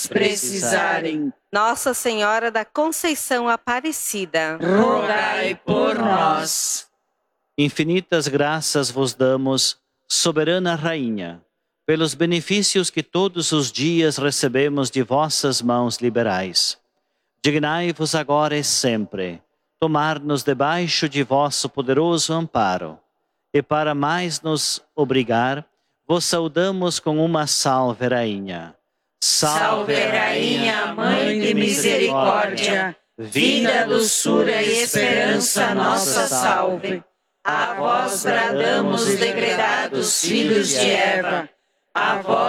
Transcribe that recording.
precisarem. Nossa Senhora da Conceição Aparecida, Rogai por nós. Infinitas graças vos damos, soberana Rainha, pelos benefícios que todos os dias recebemos de vossas mãos liberais. Dignai-vos agora e sempre tomar-nos debaixo de vosso poderoso amparo. E para mais nos obrigar, vos saudamos com uma salve, Rainha. Salve, Rainha, Mãe de Misericórdia, vida, doçura e esperança nossa salve. A vós bradamos, degredados filhos de Eva, a vós